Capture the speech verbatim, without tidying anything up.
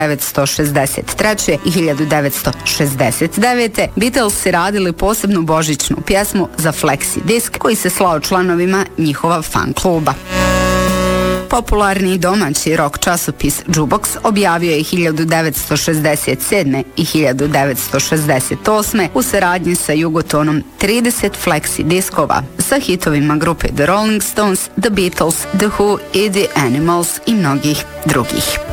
devetsto šezdeset treće. i hiljadu devetsto šezdeset devete. Beatlesi radili posebnu božićnu pjesmu za Flexi disk koji se slao članovima njihova fan kluba. Popularni domaći rock časopis Jukebox objavio je hiljadu devetsto šezdeset sedme. i hiljadu devetsto šezdeset osme. u saradnji sa Jugotonom trideset Flexi diskova sa hitovima grupe The Rolling Stones, The Beatles, The Who i The Animals i mnogih drugih.